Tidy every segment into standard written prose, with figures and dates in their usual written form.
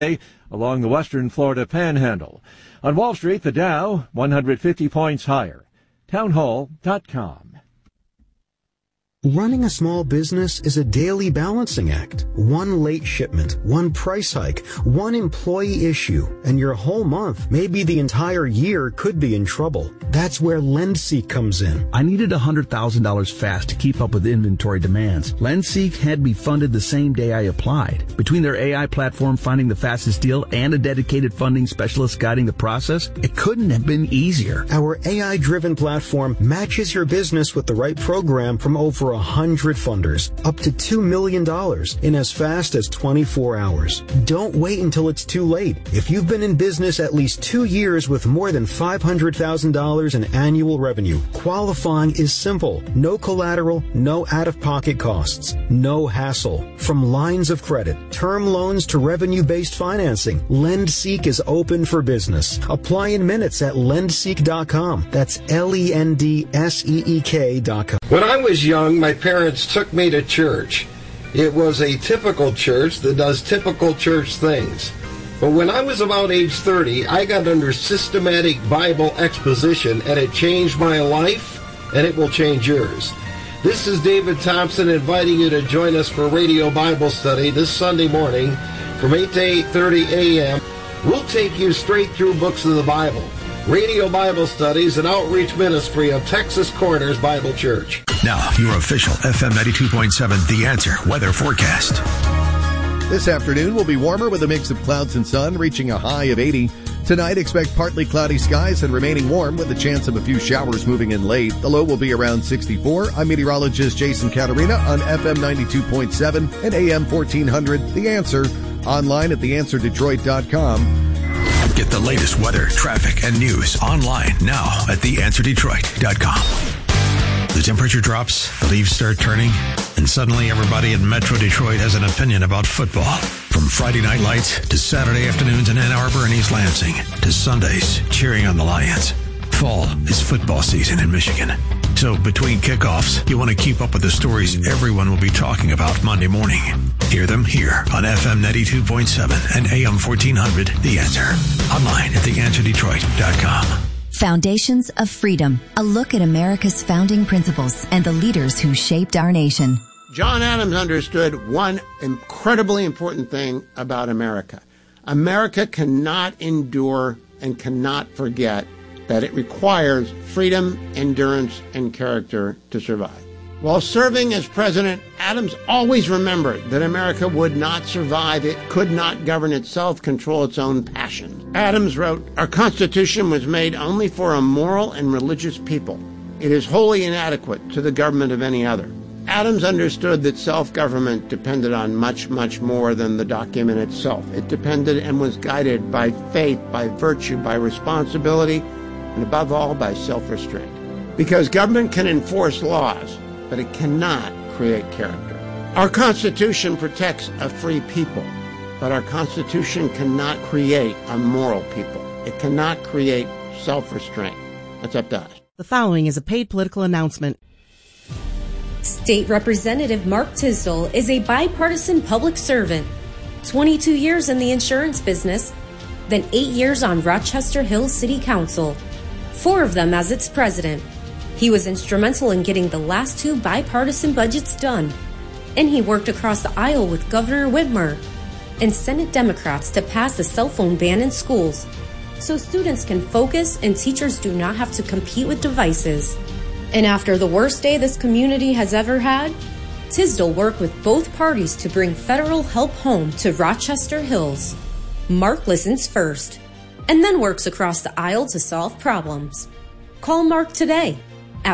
along the western Florida panhandle. On Wall Street, the Dow 150 points higher. Townhall.com. Running a small business is a daily balancing act. One late shipment, one price hike, one employee issue, and your whole month, maybe the entire year, could be in trouble. That's where LendSeek comes in. I needed $100,000 fast to keep up with inventory demands. LendSeek had me funded the same day I applied. Between their AI platform finding the fastest deal and a dedicated funding specialist guiding the process, it couldn't have been easier. Our AI-driven platform matches your business with the right program from over 100 funders, up to $2 million in as fast as 24 hours. Don't wait until it's too late. If you've been in business at least 2 years with more than $500,000 in annual revenue, qualifying is simple. No collateral, no out-of-pocket costs, no hassle. From lines of credit, term loans to revenue-based financing, LendSeek is open for business. Apply in minutes at lendseek.com. That's LENDSEEK.com. When I was young, my parents took me to church. It was a typical church that does typical church things. But when I was about age 30, I got under systematic Bible exposition, and it changed my life, and it will change yours. This is David Thompson inviting you to join us for Radio Bible Study this Sunday morning from 8 to 8:30 a.m. We'll take you straight through books of the Bible. Radio Bible Studies, an outreach ministry of Texas Corners Bible Church. Now, your official FM 92.7 The Answer weather forecast. This afternoon will be warmer with a mix of clouds and sun, reaching a high of 80. Tonight, expect partly cloudy skies and remaining warm with a chance of a few showers moving in late. The low will be around 64. I'm meteorologist Jason Caterina on FM 92.7 and AM 1400. The Answer, online at theanswerdetroit.com. Get the latest weather, traffic, and news online now at theanswerdetroit.com. The temperature drops, the leaves start turning, and suddenly everybody in Metro Detroit has an opinion about football. From Friday night lights to Saturday afternoons in Ann Arbor and East Lansing to Sundays cheering on the Lions. Fall is football season in Michigan. So between kickoffs, you want to keep up with the stories everyone will be talking about Monday morning. Hear them here on FM 92.7 and AM 1400, The Answer. Online at theanswerdetroit.com. Foundations of Freedom, a look at America's founding principles and the leaders who shaped our nation. John Adams understood one incredibly important thing about America. America cannot endure and cannot forget that it requires freedom, endurance, and character to survive. While serving as president, Adams always remembered that America would not survive. It could not govern itself, control its own passions. Adams wrote, "Our Constitution was made only for a moral and religious people. It is wholly inadequate to the government of any other." Adams understood that self-government depended on much, much more than the document itself. It depended and was guided by faith, by virtue, by responsibility, and above all, by self-restraint. Because government can enforce laws, but it cannot create character. Our Constitution protects a free people, but our Constitution cannot create a moral people. It cannot create self-restraint. That's up to us. The following is a paid political announcement. State Representative Mark Tisdall is a bipartisan public servant. 22 years in the insurance business, then 8 years on Rochester Hills City Council, 4 of them as its president. He was instrumental in getting the last 2 bipartisan budgets done, and he worked across the aisle with Governor Whitmer and Senate Democrats to pass a cell phone ban in schools so students can focus and teachers do not have to compete with devices. And after the worst day this community has ever had, Tisdall worked with both parties to bring federal help home to Rochester Hills. Mark listens first and then works across the aisle to solve problems. Call Mark today at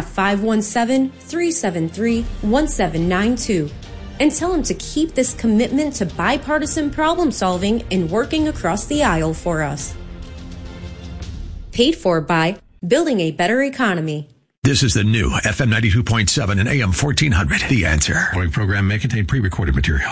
517-373-1792 and tell him to keep this commitment to bipartisan problem solving and working across the aisle for us. Paid for by Building a Better Economy. This is the new FM 92.7 and AM 1400, The Answer. The following program may contain pre-recorded material.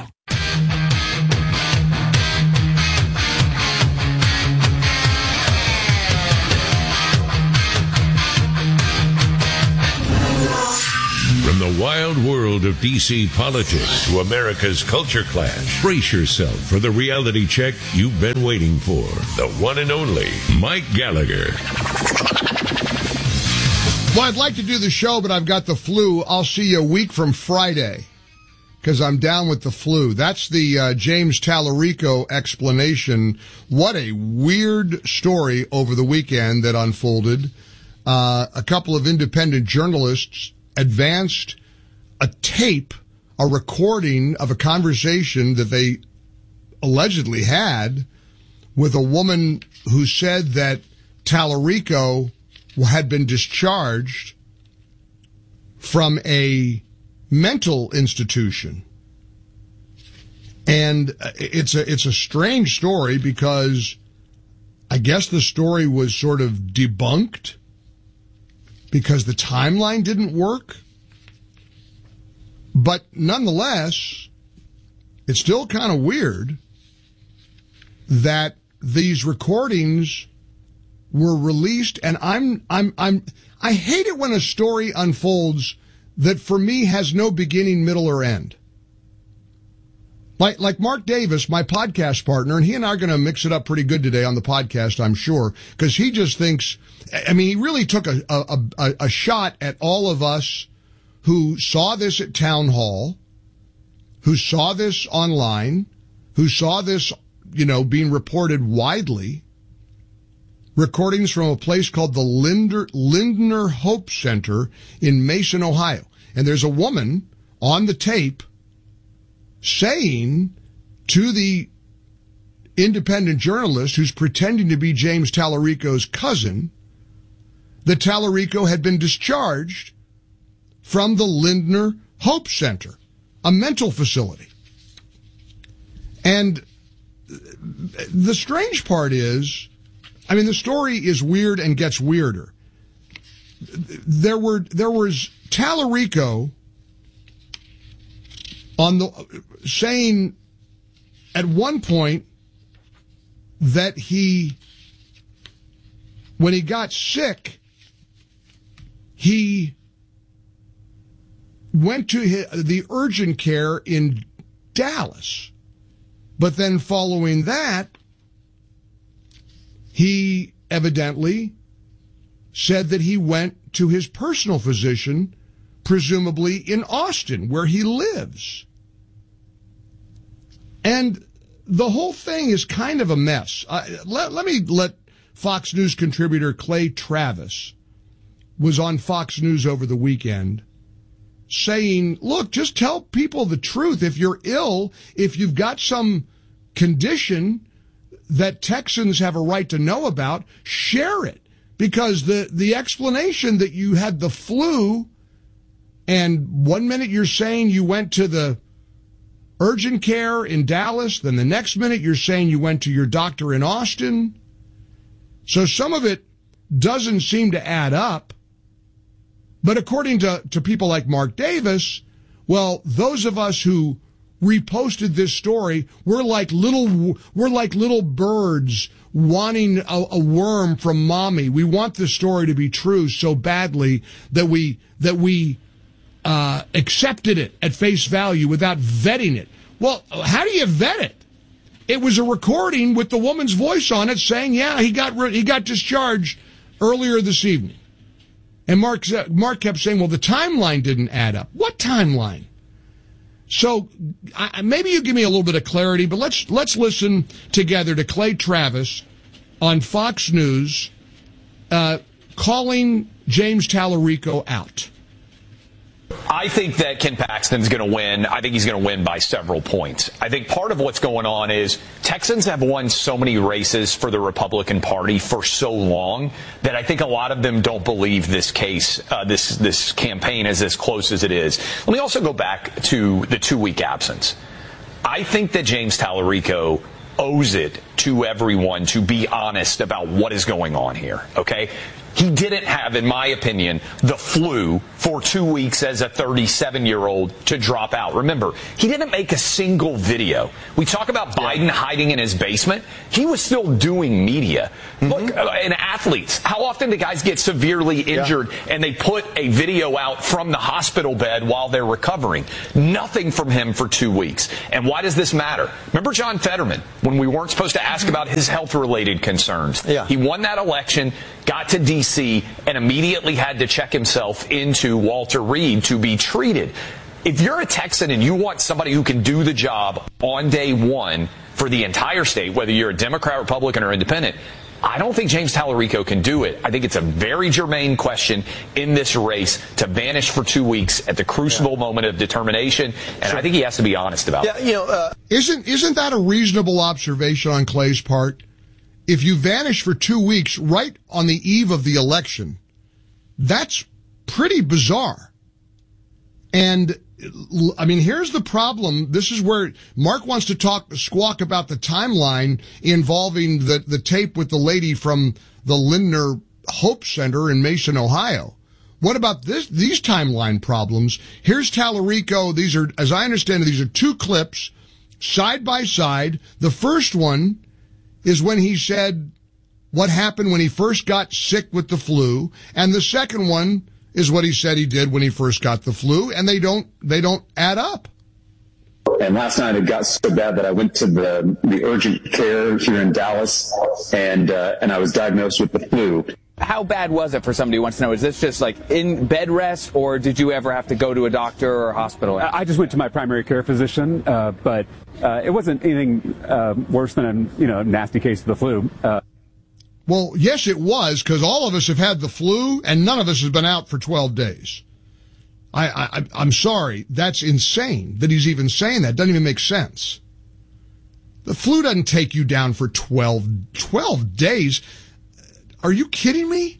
From the wild world of D.C. politics to America's culture clash. Brace yourself for the reality check you've been waiting for. The one and only Mike Gallagher. Well, I'd like to do the show, but I've got the flu. I'll see you a week from Friday because I'm down with the flu. That's the James Tallarico explanation. What a weird story over the weekend that unfolded. A couple of independent journalists advanced a tape, a recording of a conversation that they allegedly had with a woman who said that Tallarico had been discharged from a mental institution. And it's a strange story because I guess the story was sort of debunked because the timeline didn't work. But nonetheless, it's still kind of weird that these recordings were released, and I hate it when a story unfolds that for me has no beginning, middle, or end. Like Mark Davis, my podcast partner, and he and I are going to mix it up pretty good today on the podcast, I'm sure, because he just thinks, I mean, he really took a shot at all of us who saw this at Town Hall, who saw this online, who saw this, being reported widely. Recordings from a place called the Lindner Hope Center in Mason, Ohio. And there's a woman on the tape saying to the independent journalist who's pretending to be James Tallarico's cousin that Tallarico had been discharged from the Lindner Hope Center, a mental facility. And the strange part is, the story is weird and gets weirder. There was Tallarico saying at one point that when he got sick, he went to the urgent care in Dallas. But then following that, he evidently said that he went to his personal physician, presumably in Austin, where he lives. And the whole thing is kind of a mess. Let Fox News contributor Clay Travis was on Fox News over the weekend saying, look, just tell people the truth. If you're ill, if you've got some condition that Texans have a right to know about, share it. Because the explanation that you had the flu and 1 minute you're saying you went to the urgent care in Dallas, then the next minute you're saying you went to your doctor in Austin. So some of it doesn't seem to add up. But according to people like Mark Davis, well, those of us who reposted this story, we're like little birds wanting a worm from mommy. We want the story to be true so badly that we accepted it at face value without vetting it. Well, how do you vet it? It was a recording with the woman's voice on it saying, yeah, he got discharged earlier this evening. And Mark kept saying, well, the timeline didn't add up. What timeline? So maybe you give me a little bit of clarity, but let's listen together to Clay Travis on Fox News calling James Tallarico out. I think that Ken Paxton's going to win. I think he's going to win by several points. I think part of what's going on is Texans have won so many races for the Republican Party for so long that I think a lot of them don't believe this case, this campaign is as close as it is. Let me also go back to the 2-week absence. I think that James Tallarico owes it to everyone to be honest about what is going on here, okay? He didn't have, in my opinion, the flu for 2 weeks as a 37-year-old to drop out. Remember, he didn't make a single video. We talk about Biden hiding in his basement. He was still doing media. Look, and athletes, how often do guys get severely injured and they put a video out from the hospital bed while they're recovering? Nothing from him for 2 weeks. And why does this matter? Remember John Fetterman, when we weren't supposed to ask about his health-related concerns? He won that election, got to D.C., and immediately had to check himself into Walter Reed to be treated. If you're a Texan and you want somebody who can do the job on day one for the entire state, whether you're a Democrat, Republican, or independent, I don't think James Tallarico can do it. I think it's a very germane question in this race to vanish for 2 weeks at the crucible moment of determination, and I think he has to be honest about it. Isn't that a reasonable observation on Clay's part? If you vanish for 2 weeks right on the eve of the election, that's pretty bizarre. And I mean, here's the problem. This is where Mark wants to squawk about the timeline involving the tape with the lady from the Lindner Hope Center in Mason, Ohio. What about these timeline problems? Here's Tallarico. These are, as I understand it, these are two clips side by side. The first one is when he said what happened when he first got sick with the flu, and the second one is what he said he did when he first got the flu, and they don't add up. And last night it got so bad that I went to the urgent care here in Dallas, and I was diagnosed with the flu. How bad was it for somebody who wants to know? Is this just like in bed rest, or did you ever have to go to a doctor or a hospital? I just went to my primary care physician, but it wasn't anything worse than a nasty case of the flu. Well, yes, it was, because all of us have had the flu, and none of us has been out for 12 days. I'm sorry. That's insane that he's even saying that. Doesn't even make sense. The flu doesn't take you down for 12 days. Are you kidding me?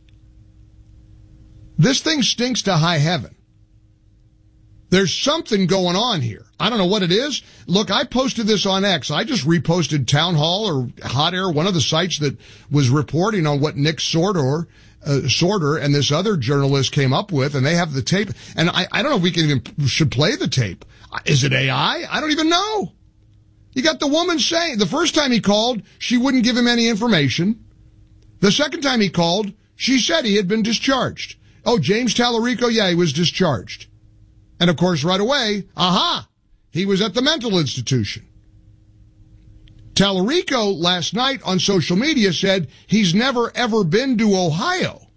This thing stinks to high heaven. There's something going on here. I don't know what it is. Look, I posted this on X. I just reposted Town Hall or Hot Air, one of the sites that was reporting on what Nick Sorter and this other journalist came up with, and they have the tape. And I don't know if we should play the tape. Is it AI? I don't even know. You got the woman saying, the first time he called, she wouldn't give him any information. The second time he called, she said he had been discharged. Oh, James Tallarico, yeah, he was discharged. And, of course, right away, he was at the mental institution. Tallarico last night on social media said he's never, ever been to Ohio.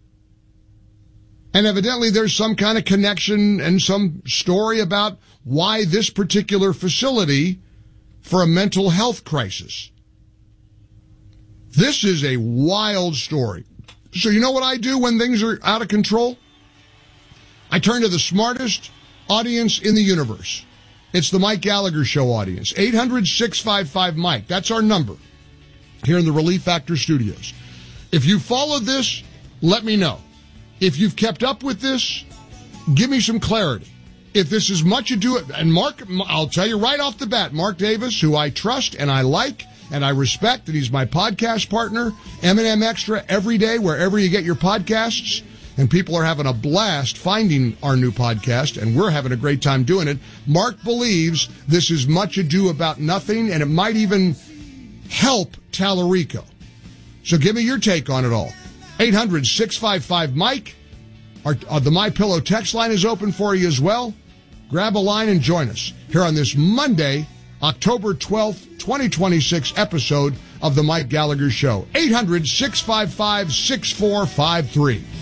And evidently there's some kind of connection and some story about why this particular facility for a mental health crisis. This is a wild story. So you know what I do when things are out of control? I turn to the smartest audience in the universe. It's the Mike Gallagher Show audience. 800-655-MIKE. That's our number here in the Relief Factor studios. If you followed this, let me know. If you've kept up with this, give me some clarity. If this is much ado, and Mark, I'll tell you right off the bat, Mark Davis, who I trust and I like and I respect, and he's my podcast partner, M&M Extra every day, wherever you get your podcasts. And people are having a blast finding our new podcast, and we're having a great time doing it. Mark believes this is much ado about nothing, and it might even help Tallarico. So give me your take on it all. 800-655-MIKE. The MyPillow text line is open for you as well. Grab a line and join us here on this Monday, October 12th, 2026 episode of The Mike Gallagher Show. 800-655-6453.